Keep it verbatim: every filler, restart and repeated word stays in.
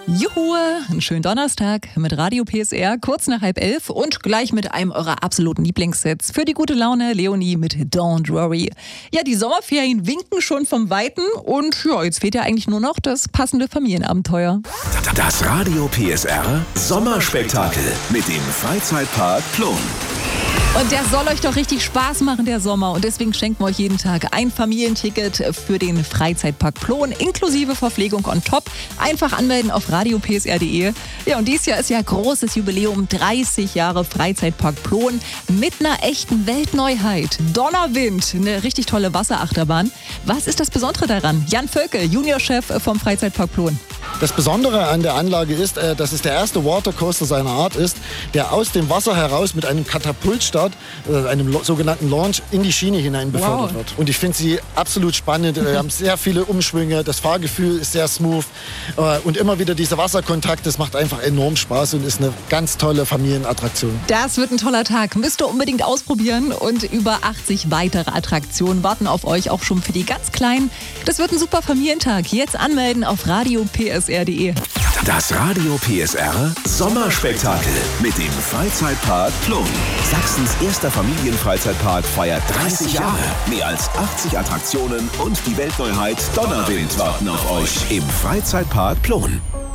Juhu, einen schönen Donnerstag mit Radio P S R, kurz nach halb elf und gleich mit einem eurer absoluten Lieblingssets. Für die gute Laune, Leonie mit Don't Worry. Ja, die Sommerferien winken schon vom Weiten und ja, jetzt fehlt ja eigentlich nur noch das passende Familienabenteuer. Das Radio P S R Sommerspektakel mit dem Freizeitpark Plon. Und der soll euch doch richtig Spaß machen, der Sommer. Und deswegen schenken wir euch jeden Tag ein Familienticket für den Freizeitpark Plon, inklusive Verpflegung on top. Einfach anmelden auf radio p s r punkt d e. Ja, und dieses Jahr ist ja großes Jubiläum, dreißig Jahre Freizeitpark Plon mit einer echten Weltneuheit. Donnerwind, eine richtig tolle Wasserachterbahn. Was ist das Besondere daran? Jan Völke, Juniorchef vom Freizeitpark Plon. Das Besondere an der Anlage ist, dass es der erste Watercoaster seiner Art ist, der aus dem Wasser heraus mit einem Katapultstart, einem sogenannten Launch, in die Schiene hinein befördert wow. wird. Und ich finde sie absolut spannend. Wir haben sehr viele Umschwünge, das Fahrgefühl ist sehr smooth und immer wieder dieser Wasserkontakt, das macht einfach enorm Spaß und ist eine ganz tolle Familienattraktion. Das wird ein toller Tag, müsst ihr unbedingt ausprobieren und über achtzig weitere Attraktionen warten auf euch, auch schon für die ganz Kleinen. Das wird ein super Familientag. Jetzt anmelden auf radio p s r punkt d e. Das Radio P S R Sommerspektakel mit dem Freizeitpark Plon. Sachsens erster Familienfreizeitpark feiert dreißig Jahre. Mehr als achtzig Attraktionen und die Weltneuheit Donnerwind warten auf euch im Freizeitpark Plon.